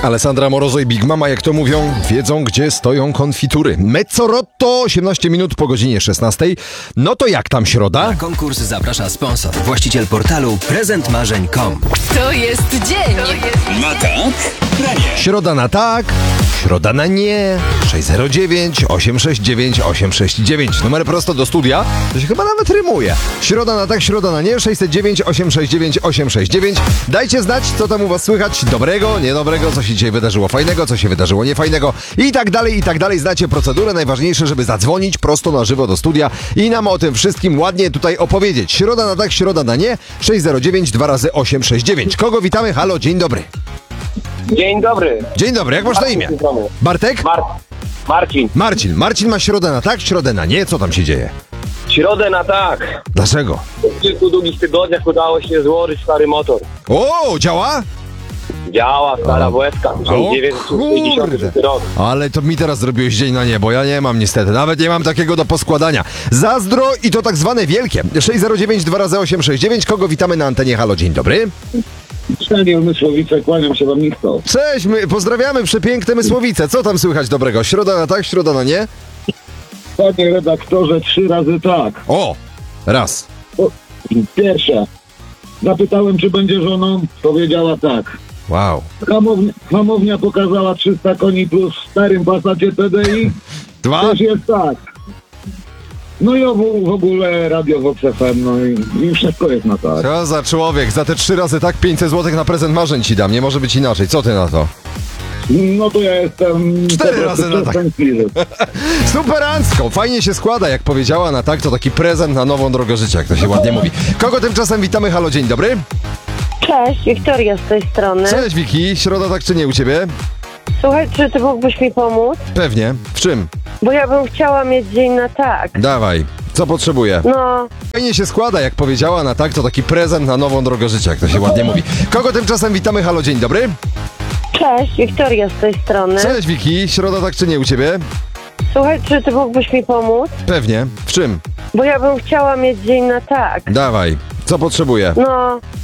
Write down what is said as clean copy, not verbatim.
Alessandra Morozo i Big Mama, jak to mówią, wiedzą, gdzie stoją konfitury. Mezzorotto, 18 minut po godzinie 16. No to jak tam środa? Na konkurs zaprasza sponsor, właściciel portalu prezentmarzeń.com. To jest dzień. Na tak? Na nie. Środa na tak, środa na nie. 609 869 869. Numer prosto do studia. To się chyba nawet rymuje. Środa na tak, środa na nie. 609 869 869. Dajcie znać, co tam u was słychać. Dobrego, niedobrego, co się dzisiaj wydarzyło fajnego, co się wydarzyło niefajnego. I tak dalej, i tak dalej. Znacie procedurę. Najważniejsze, żeby zadzwonić prosto na żywo do studia i nam o tym wszystkim ładnie tutaj opowiedzieć. Środa na tak, środa na nie. 609 2 razy 869. Kogo witamy? Halo, dzień dobry. Dzień dobry. Dzień dobry, jak masz na imię? Bartek? Marcin. Marcin ma środę na tak, środę na nie. Co tam się dzieje? Środę na tak. Dlaczego? W kilku długich tygodniach udało się złożyć stary motor. O, działa? Działa, stara WS-ka. O 1966 rok. Ale to mi teraz zrobiłeś dzień na nie, bo ja nie mam niestety. Nawet nie mam takiego do poskładania. Zazdro i to tak zwane wielkie. 609 2 razy 869. Kogo witamy na antenie? Halo, dzień dobry. Daniel Mysłowice, kłaniam się wam nisko. Cześć, my pozdrawiamy przepiękne Mysłowice. Co tam słychać dobrego? Środa na tak, środa na nie? Panie redaktorze, 3 razy tak. O, raz. Pierwsza. Zapytałem, czy będzie żoną, powiedziała tak. Wow. Hamownia pokazała 300 koni plus w starym Passacie TDI. Dwa. Też jest tak. No i w ogóle Radio Vox FM, no i wszystko jest na tak. Co za człowiek, za te 3 razy tak 500 zł na prezent marzeń ci dam. Nie może być inaczej. Co ty na to? No to ja jestem... 4 razy na tak. Superancko, fajnie się składa, jak powiedziała na tak, to taki prezent na nową drogę życia, jak to się ładnie mówi. Kogo tymczasem witamy? Halo, dzień dobry. Cześć, Wiktoria z tej strony. Cześć Wiki, środa tak czy nie u ciebie? Słuchaj, czy ty mógłbyś mi pomóc? Pewnie. W czym? Bo ja bym chciała mieć dzień na tak. Dawaj. Co potrzebuję? No, Fajnie się składa, jak powiedziała na tak, to taki prezent na nową drogę życia, jak to się ładnie mówi. Kogo tymczasem witamy? Halo, dzień dobry. cześć, Wiktoria z tej strony. Cześć Wiki, środa tak czy nie u ciebie? Słuchaj, czy ty mógłbyś mi pomóc? Pewnie. W czym? Bo ja bym chciała mieć dzień na tak. Dawaj. Co potrzebuję? No,